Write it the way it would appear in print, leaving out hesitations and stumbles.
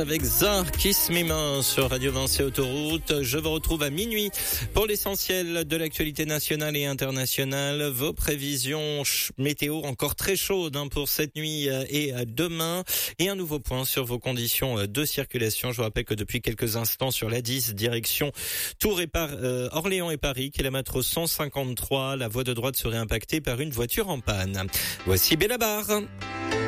Avec Zar Kiss Me More sur Radio Vinci Autoroute. Je vous retrouve à minuit pour l'essentiel de l'actualité nationale et internationale. Vos prévisions météo encore très chaudes pour cette nuit et demain. Et un nouveau point sur vos conditions de circulation. Je vous rappelle que depuis quelques instants sur la 10, direction Tours et Orléans et Paris, kilomètre 153, la voie de droite serait impactée par une voiture en panne. Voici Bellabar.